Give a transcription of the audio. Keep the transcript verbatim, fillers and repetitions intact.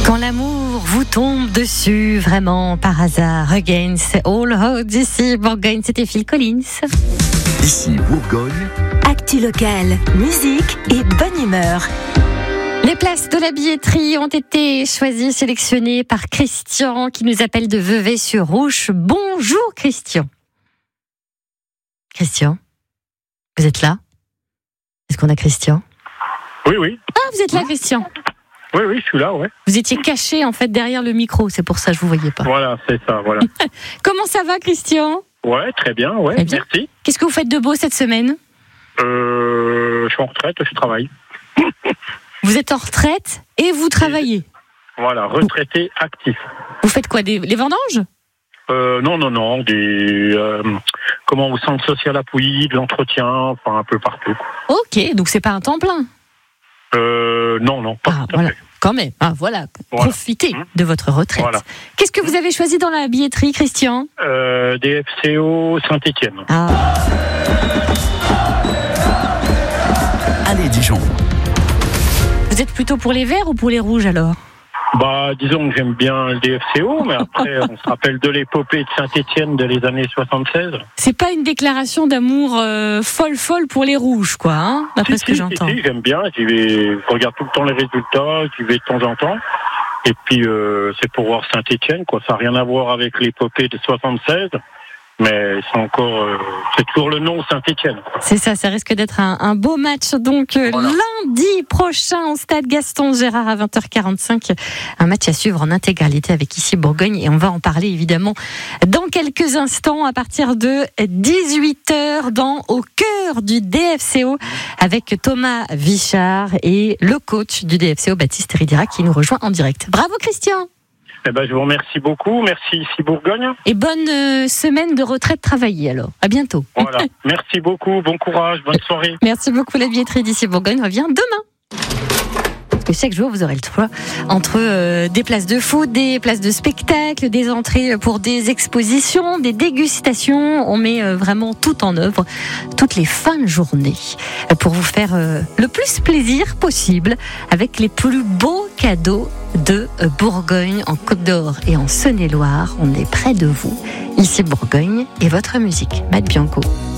Quand l'amour vous tombe dessus, vraiment par hasard, against all odds, ici Bourgogne, c'était Phil Collins. Ici Bourgogne. Actu locale, musique et bonne humeur. Les places de la billetterie ont été choisies, sélectionnées par Christian qui nous appelle de Vevey-sur-Ouche. Bonjour Christian. Christian, vous êtes là ? Est-ce qu'on a Christian ? Oui, oui. Ah, vous êtes là Christian ? Oui, oui, je suis là, ouais. Vous étiez caché en fait derrière le micro, c'est pour ça que je vous voyais pas. Voilà, c'est ça, voilà. Comment ça va Christian ? Ouais, très bien, ouais, bien. merci. Qu'est-ce que vous faites de beau cette semaine ? Euh, je suis en retraite, je travaille. Vous êtes en retraite et vous travaillez ? Voilà, retraité actif. Vous faites quoi, des, les vendanges ? Euh, non, non, non, des... Euh, comment, au centre social appuyé, de l'entretien, enfin, un peu partout. Ok, donc c'est pas un temps plein ? Euh, non, non, pas Ah, tout à voilà. fait. Quand même, ah, voilà. Voilà. Profitez Mmh. de votre retraite. Voilà. Qu'est-ce que vous avez choisi dans la billetterie, Christian ? Euh, D F C O Saint-Étienne. Ah. Allez, Dijon. Vous êtes plutôt pour les verts ou pour les rouges alors ? Bah, disons que j'aime bien le D F C O, mais après, on se rappelle de l'épopée de Saint-Étienne de les années soixante-seize. C'est pas une déclaration d'amour euh, folle folle pour les rouges, quoi, hein, d'après Si, ce que si, j'entends. Si, si, j'aime bien, j'y vais, je regarde tout le temps les résultats, j'y vais de temps en temps. Et puis, euh, c'est pour voir Saint-Étienne, quoi. Ça n'a rien à voir avec l'épopée de soixante-seize, mais c'est encore, euh, c'est toujours le nom Saint-Étienne. C'est ça, ça risque d'être un, un beau match. Donc, euh, Voilà. lundi prochain au stade Gaston Gérard à vingt heures quarante-cinq. Un match à suivre en intégralité avec Ici Bourgogne. Et on va en parler évidemment dans quelques instants à partir de dix-huit heures dans Au cœur du D F C O avec Thomas Vichard et le coach du D F C O, Baptiste Ridira, qui nous rejoint en direct. Bravo Christian! Eh ben, je vous remercie beaucoup. Merci Ici Bourgogne. Et bonne euh, semaine de retraite travaillée alors. À bientôt. Voilà. Merci beaucoup. Bon courage. Bonne soirée. Merci beaucoup. La billetterie d'Ici Bourgogne revient demain. Parce que chaque jour, vous aurez le choix entre euh, des places de foot, des places de spectacle, des entrées pour des expositions, des dégustations. On met euh, vraiment tout en œuvre toutes les fins de journée pour vous faire euh, le plus plaisir possible avec les plus beaux cadeaux de Bourgogne en Côte d'Or et en Saône-et-Loire. On est près de vous. Ici Bourgogne et votre musique. Matt Bianco.